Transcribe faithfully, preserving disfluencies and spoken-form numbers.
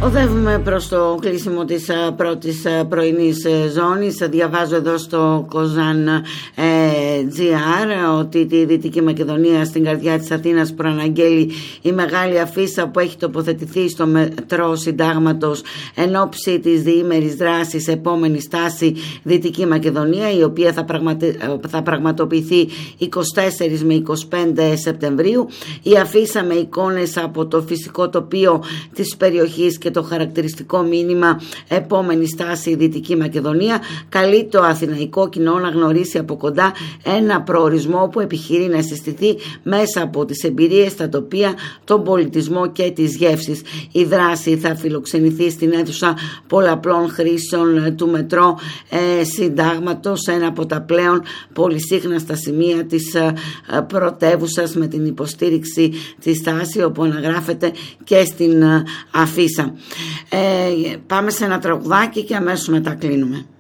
Οδεύουμε προς το κλείσιμο της πρώτης πρωινής ζώνης. Διαβάζω εδώ στο Κοζάν τζι αρ ότι τη Δυτική Μακεδονία στην καρδιά της Αθήνας προαναγγέλει η μεγάλη αφίσα που έχει τοποθετηθεί στο μετρό Συντάγματος εν ώψη της διήμερης δράσης επόμενη στάση Δυτική Μακεδονία, η οποία θα, πραγματι... θα πραγματοποιηθεί είκοσι τέσσερις με είκοσι πέντε Σεπτεμβρίου. Η αφίσα με εικόνες από το φυσικό τοπίο της περιοχής και το χαρακτηριστικό μήνυμα επόμενη στάση Δυτική Μακεδονία καλεί το αθηναϊκό κοινό να γνωρίσει από κοντά ένα προορισμό που επιχειρεί να συστηθεί μέσα από τις εμπειρίες, τα τοπία, τον πολιτισμό και τις γεύσεις. Η δράση θα φιλοξενηθεί στην αίθουσα πολλαπλών χρήσεων του μετρό ε, Συντάγματος, ένα από τα πλέον πολυσύχναστα σημεία της ε, πρωτεύουσας, με την υποστήριξη της στάση όπου αναγράφεται και στην ε, αφίσα. Ε, πάμε σε ένα τραγουδάκι και αμέσως μετά κλείνουμε.